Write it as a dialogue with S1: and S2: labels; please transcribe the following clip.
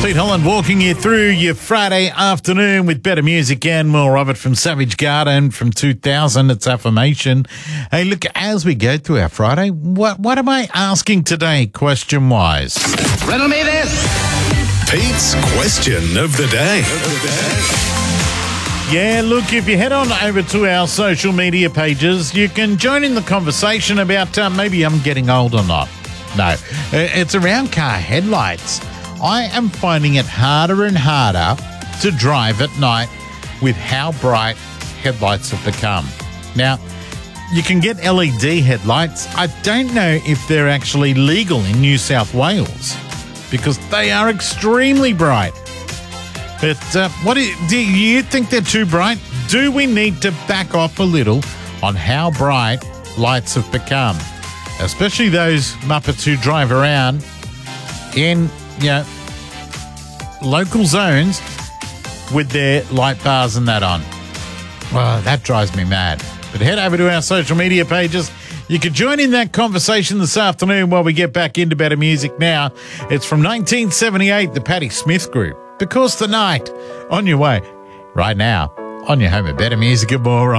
S1: Pete Holland walking you through your Friday afternoon with better music and more of it from Savage Garden from 2000. It's Affirmation. Hey, look, as we go through our Friday, what am I asking today, question-wise?
S2: Riddle me this.
S3: Pete's question of the day.
S1: Yeah, look, if you head on over to our social media pages, you can join in the conversation about maybe I'm getting old or not. No, it's around car headlights. I am finding it harder and harder to drive at night with how bright headlights have become. Now, you can get LED headlights. I don't know if they're actually legal in New South Wales because they are extremely bright. But do you think they're too bright? Do we need to back off a little on how bright lights have become? Especially those Muppets who drive around in, local zones with their light bars and that on. Well, that drives me mad. But head over to our social media pages. You can join in that conversation this afternoon while we get back into better music now. It's from 1978, the Patti Smith Group. Because the night, on your way, right now, on your home of better music and more.